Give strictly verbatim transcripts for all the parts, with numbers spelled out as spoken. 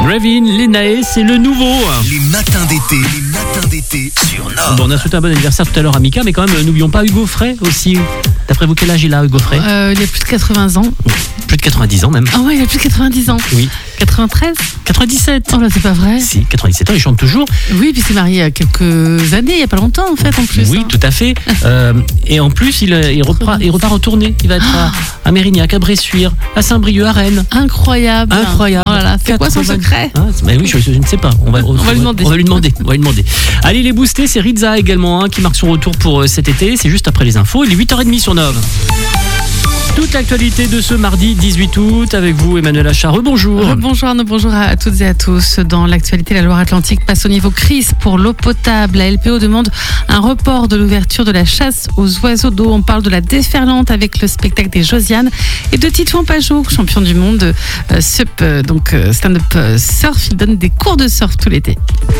Ravin, Lenae, c'est le nouveau. Les matins d'été, les matins d'été sur Nord. Bon, on a souhaité un bon anniversaire tout à l'heure à Mika, mais quand même, n'oublions pas Hugo Frey aussi. D'après vous, quel âge il a, Hugo Frey? euh, Il a plus de quatre-vingts ans. Plus de quatre-vingt-dix ans même. Ah ouais, il a plus de quatre-vingt-dix ans. Oui. quatre-vingt-treize. quatre-vingt-dix-sept. Oh là, c'est pas vrai. Si, quatre-vingt-dix-sept ans, il chante toujours. Oui, puis il s'est marié il y a quelques années, il y a pas longtemps en fait en plus. Oui, hein. tout à fait. Euh, et en plus, il, il, repart, il repart en tournée. Il va être à, à Mérignac, à Bressuire, à Saint-Brieuc, à Rennes. Incroyable. Incroyable. Oh là là, c'est quoi son quatre-vingts secret? Ah, bah oui, je, je ne sais pas. On va, On va lui demander. On va lui demander. On va lui demander. Allez, les boostés, c'est Rizza également hein, qui marque son retour pour euh, cet été. C'est juste après les infos. Il est huit heures trente sur Nove. Toute l'actualité de ce mardi dix-huit août avec vous, Emmanuel Achard. Bonjour. Bonjour Arnaud, bonjour à toutes et à tous. Dans l'actualité, la Loire-Atlantique passe au niveau crise pour l'eau potable. La L P O demande un report de l'ouverture de la chasse aux oiseaux d'eau. On parle de la déferlante avec le spectacle des Josiane et de Titouan Pajot, champion du monde de euh, sup, euh, donc euh, stand-up euh, surf. Il donne des cours de surf tout l'été.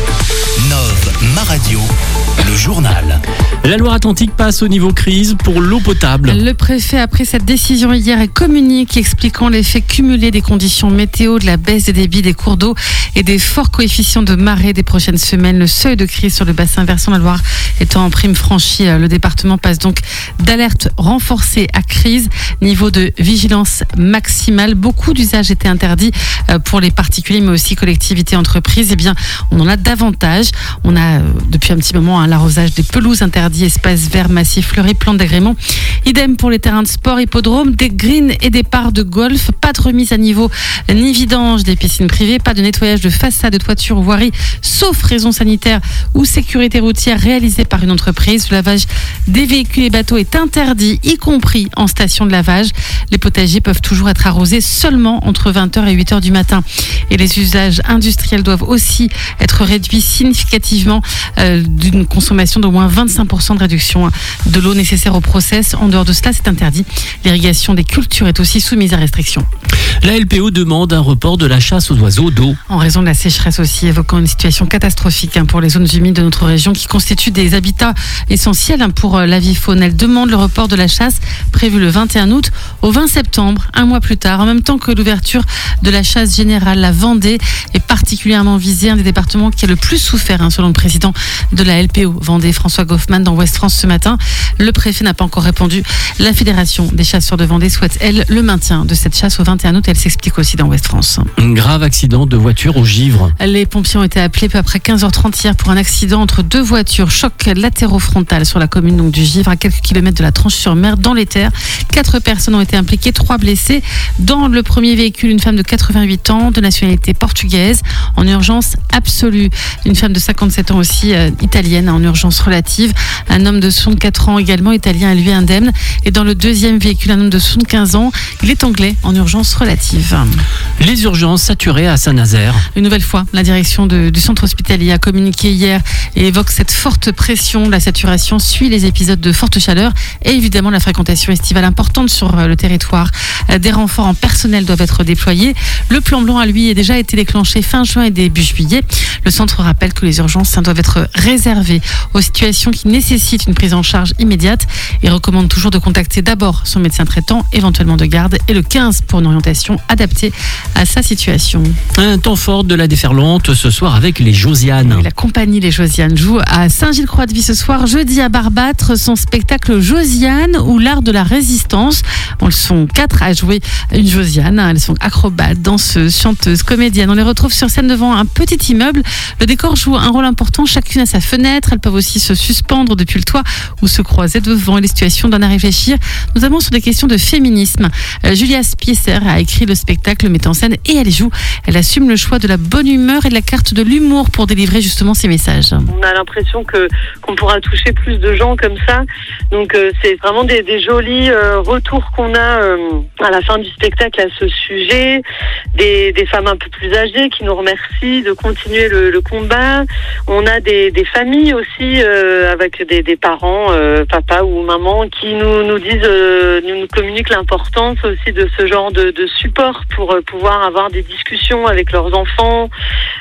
Nove, ma radio, le journal. La Loire-Atlantique passe au niveau crise pour l'eau potable. Le préfet a pris cette décision hier et communique expliquant l'effet cumulé des conditions météo, de la baisse des débits des cours d'eau et des forts coefficients de marée des prochaines semaines. Le seuil de crise sur le bassin versant de la Loire étant en prime franchi, le département passe donc d'alerte renforcée à crise, niveau de vigilance maximale. Beaucoup d'usages étaient interdits pour les particuliers mais aussi collectivités, entreprises. Eh bien, on en a davantage. On a depuis un petit moment hein, l'arrosage des pelouses interdit, espaces verts massifs fleuris, plantes d'agrément. Idem pour les terrains de sport, hippodromes, des greens et des parts de golf. Pas de remise à niveau ni vidange des piscines privées, pas de nettoyage de façade, de toiture ou voirie, sauf raison sanitaire ou sécurité routière réalisée par une entreprise. Le lavage des véhicules et bateaux est interdit, y compris en station de lavage. Les potagers peuvent toujours être arrosés seulement entre vingt heures et huit heures du matin. Et les usages industriels doivent aussi être réduits significativement euh, d'une consommation d'au moins vingt-cinq pour cent de réduction de l'eau nécessaire au process. En dehors de cela, c'est interdit. L'irrigation des cultures est aussi soumise à restriction. La L P O demande un report de la chasse aux oiseaux d'eau. En raison de la sécheresse aussi, évoquant une situation catastrophique hein, pour les zones humides de notre région qui constituent des habitats essentiels hein, pour euh, la vie faune. Elle demande le report de la chasse prévu le vingt et un août au vingt septembre, un mois plus tard, en même temps que l'ouverture de la chasse générale. La Vendée est particulièrement visée, un des départements qui a le plus souffert hein, selon le président de la L P O Vendée, François Goffman, dans Ouest France ce matin. Le préfet n'a pas encore répondu. La Fédération des chasseurs de Vendée souhaite, elle, le maintien de cette chasse au vingt et un août. Elle s'explique aussi dans Ouest France. Un grave accident de voiture au Givre. Les pompiers ont été appelés peu après quinze heures trente hier pour un accident entre deux voitures. Choc latérofrontal sur la commune donc, du Givre, à quelques kilomètres de la Tranche-sur-Mer, dans les terres. Quatre personnes ont été impliquées, trois blessés. Dans le premier véhicule, une femme de quatre-vingt-huit ans, de nationalité portugaise, en urgence absolue. Une femme de cinquante-sept ans aussi, euh, italienne, en urgence relative. Un homme de soixante-quatre ans également, italien, lui indemne. Et dans le deuxième véhicule, un homme de soixante-quinze ans, il est anglais, en urgence relative. Les urgences saturées à Saint-Nazaire. Une nouvelle fois, la direction de, du centre hospitalier a communiqué hier et évoque cette forte pression. La saturation suit les épisodes de forte chaleur et évidemment la fréquentation estivale importante sur le territoire. Des renforts en personnel doivent être déployés. Le plan blanc a lui déjà été déclenché fin juin et début juillet. Le centre rappelle que les urgences doivent être réservées aux situations qui nécessitent une prise en charge immédiate et recommande toujours de contacter d'abord son médecin traitant, éventuellement de garde, et le quinze pour une orientation adaptée à sa situation. Un temps fort de la déferlante ce soir avec les Josiane. La compagnie Les Josiane joue à Saint-Gilles-Croix-de-Vie ce soir, jeudi à Barbâtre, son spectacle Josiane ou l'art de la résistance. Elles sont quatre à jouer une Josiane. Elles sont acrobates, danseuses, chanteuses, comédiennes. On les retrouve sur scène devant un petit immeuble. Le décor joue un rôle important, chacune à sa fenêtre. Elles peuvent aussi se suspendre depuis le toit ou se croiser devant. Et les situations donnent à réfléchir, notamment sur des questions de féminisme. Euh, Julia Spiesser a écrit le spectacle, le met en scène et elle y joue. Elle assume le choix de la bonne humeur et de la carte de l'humour pour délivrer justement ses messages. On a l'impression que qu'on pourra toucher plus de gens comme ça. Donc euh, c'est vraiment des, des jolis euh, retours qu'on a euh, à la fin du spectacle à ce sujet. Des, des femmes un peu plus âgées qui nous remercient de continuer le, le combat. On a des, des familles aussi euh, avec des, des parents, euh, papa ou maman, qui nous, nous disent, euh, nous communiquent l'importance aussi de ce genre de, de support pour euh, pouvoir avoir des discussions avec leurs enfants,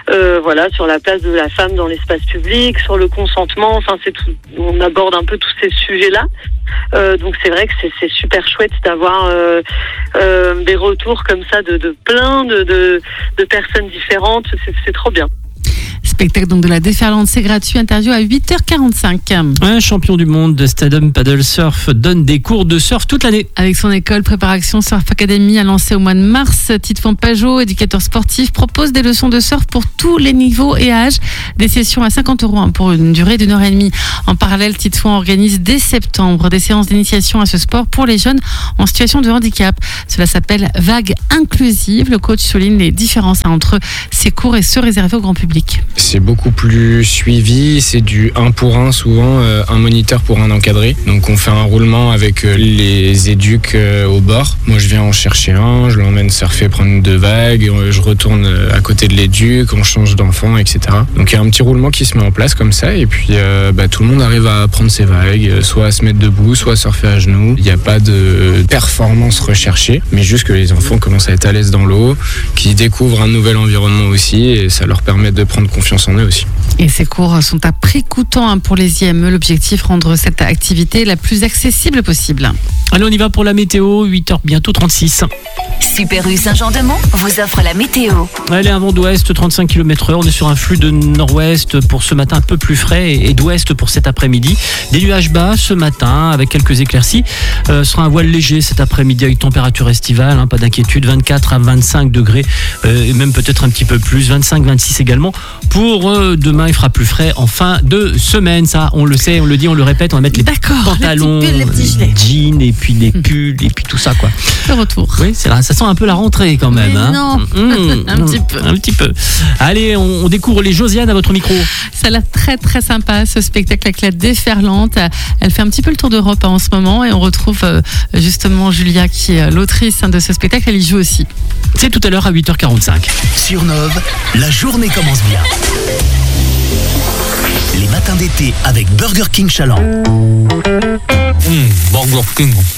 euh, voilà, sur la place de la femme dans l'espace public, sur le consentement. Enfin, c'est tout. On aborde un peu tous ces sujets-là. Euh, donc c'est vrai que c'est, c'est super chouette d'avoir euh, euh, des retours comme ça de, de plein de, de, de personnes différentes. C'est, c'est trop bien. Spectacle donc de la déferlante, c'est gratuit. Interview à huit heures quarante-cinq. Un champion du monde de stand-up paddle surf donne des cours de surf toute l'année. Avec son école Préparation Surf Academy, a lancé au mois de mars, Titouan Pajot, éducateur sportif, propose des leçons de surf pour tous les niveaux et âges. Des sessions à cinquante euros pour une durée d'une heure et demie. En parallèle, Titouan organise dès septembre des séances d'initiation à ce sport pour les jeunes en situation de handicap. Cela s'appelle Vague Inclusive. Le coach souligne les différences entre ces cours et ceux réservés au grand public. C'est beaucoup plus suivi, c'est du un pour un souvent, euh, un moniteur pour un encadré. Donc on fait un roulement avec euh, les éducs euh, au bord. Moi je viens en chercher un, je l'emmène surfer, prendre deux vagues, euh, je retourne euh, à côté de l'éduc, on change d'enfant, et cetera. Donc il y a un petit roulement qui se met en place comme ça et puis euh, bah, tout le monde arrive à prendre ses vagues, euh, soit à se mettre debout, soit à surfer à genoux. Il n'y a pas de performance recherchée, mais juste que les enfants commencent à être à l'aise dans l'eau, qu'ils découvrent un nouvel environnement aussi et ça leur permet de prendre confiance en eux aussi. Et ces cours sont à prix coûtant pour les I M E. L'objectif, rendre cette activité la plus accessible possible. Allez, on y va pour la météo, huit heures bientôt trente-six. Super U Saint-Jean-de-Mont vous offre la météo. Allez, un vent d'ouest, trente-cinq kilomètres heure. On est sur un flux de nord-ouest pour ce matin un peu plus frais et d'ouest pour cet après-midi. Des nuages bas ce matin avec quelques éclaircies. Euh, ce sera un voile léger cet après-midi avec température estivale, hein, pas d'inquiétude, vingt-quatre à vingt-cinq degrés euh, et même peut-être un petit peu plus, vingt-cinq vingt-six également. Pour euh, demain, il fera plus frais en fin de semaine. Ça, on le sait, on le dit, on le répète. On va mettre les D'accord, pantalons, les petits pulls, les petits gilets. jeans et puis les pulls et puis tout ça, quoi. Le retour. Oui, c'est là, ça sent un peu la rentrée quand même. Mais hein. non, Mmh, un petit peu. Un petit peu. Allez, on, on découvre les Josiane à votre micro. Ça a l'air très très sympa ce spectacle avec la déferlante. Elle fait un petit peu le tour d'Europe hein, en ce moment et on retrouve euh, justement Julia qui est l'autrice hein, de ce spectacle. Elle y joue aussi. C'est tout à l'heure à huit heures quarante-cinq. Sur Nove, la journée commence bien. Les matins d'été avec Burger King Chaland. Mmh, Burger King.